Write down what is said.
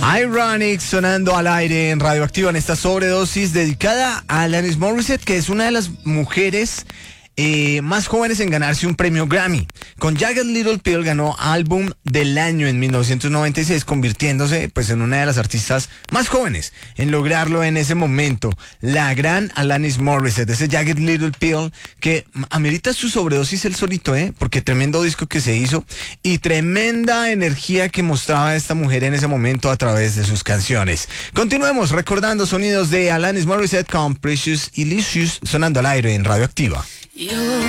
Ironic sonando al aire en Radioactiva en esta sobredosis dedicada a Alanis Morissette, que es una de las mujeres más jóvenes en ganarse un premio Grammy. Con Jagged Little Pill ganó Álbum del Año en 1996, convirtiéndose pues en una de las artistas más jóvenes en lograrlo en ese momento. La gran Alanis Morissette, ese Jagged Little Pill que amerita su sobredosis el solito, porque tremendo disco que se hizo y tremenda energía que mostraba esta mujer en ese momento a través de sus canciones. Continuemos recordando sonidos de Alanis Morissette con Precious Illusions sonando al aire en Radioactiva. Yo